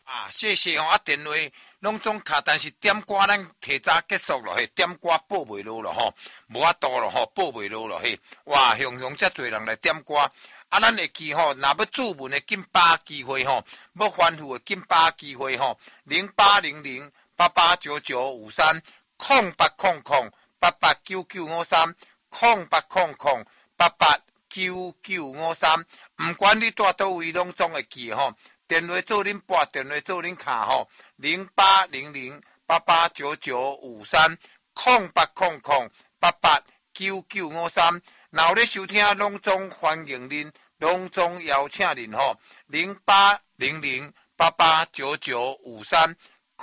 谢谢吼，电话拢总卡，但是点歌咱提早结束了嘿，点歌报袂落了吼，无法度了吼，报袂落了嘿。哇，雄雄遮侪人来点歌，咱会记吼，若要注文的紧把握机会吼，要欢呼的紧把握机会吼，0800889953 0800889953 毋管你住倒位，拢总会记吼。电话做恁拨，电话做恁卡吼，0800889953 0800889953。若有咧收听，拢总欢迎恁，拢总邀请恁吼，0800889953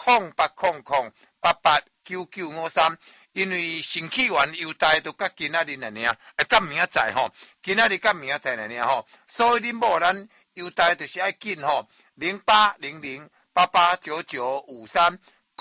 0800889953。因为新起源优待都甲今仔日来尔，甲明仔载吼，今仔日甲明仔载来尔吼，所以恁无咱优待就是爱紧吼，0800889953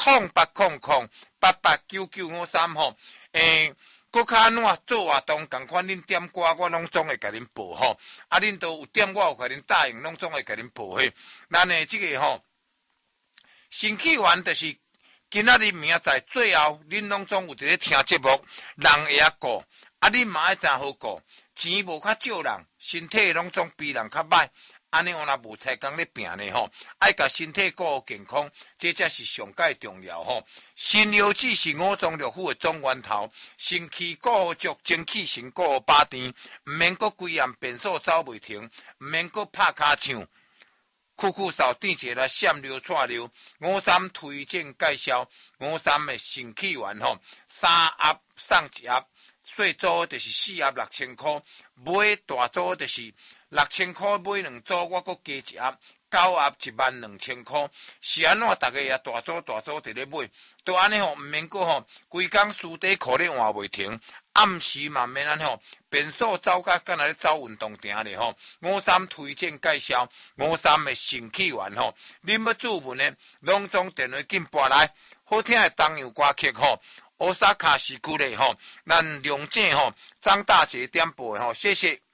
0800889953吼，搁较安怎做活动，共款恁点歌，我拢总会甲恁报吼，恁都有点，我有甲恁答应，拢总会甲恁报嘿。咱的这个吼，新起源就是。今仔日明仔载最后，恁拢总有伫咧听节目，人会晓顾，恁嘛爱真好顾，钱无较少人，身体拢总比人较歹，安尼我若无才工咧拼呢吼，爱甲身体顾好健康，这才是上界重要吼。新药子是五脏六腑的总源头，身躯顾好足，精气神顾好把甜，毋免阁规暗变数走袂停，毋免阁拍骹唱。酷酷扫电者来闪溜串溜，53推荐介绍，53的新起源吼，3盒送1盒，细组就是4盒6000块，买大组就是6000块买2组，我阁加1盒，9盒12000块，是安怎？大家也大组伫咧买，都安尼吼，毋免阁吼，规工输底裤咧换袂停。暗时嘛免安吼，变数走甲敢若咧走运动场咧吼。53推荐介绍，53的新起源吼。恁要注文的，拢总电话紧拨来，好听的东洋歌曲吼。欧萨卡市区咧吼，咱龙井吼张大姐点播吼，谢谢。